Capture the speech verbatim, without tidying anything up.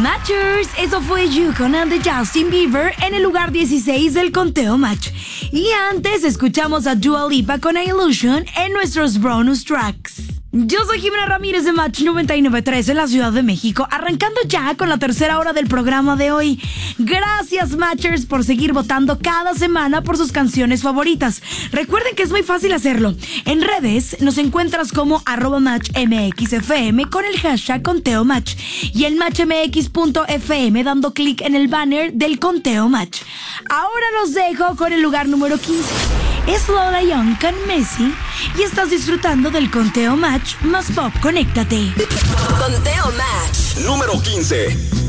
Matchers, eso fue You con and the Justin Bieber en el lugar dieciséis del conteo Match. Y antes escuchamos a Dua Lipa con Illusion en nuestros bonus tracks. Yo soy Jimena Ramírez de Match noventa y nueve punto tres en la Ciudad de México, arrancando ya con la tercera hora del programa de hoy. Gracias, Matchers, por seguir votando cada semana por sus canciones favoritas. Recuerden que es muy fácil hacerlo. En redes nos encuentras como arroba matchmxfm con el hashtag Conteo Match y en matchmx punto f m dando clic en el banner del Conteo Match. Ahora los dejo con el lugar número quince. Es Lola Young con Messi y estás disfrutando del Conteo Match más pop. Conéctate. Conteo Match número quince.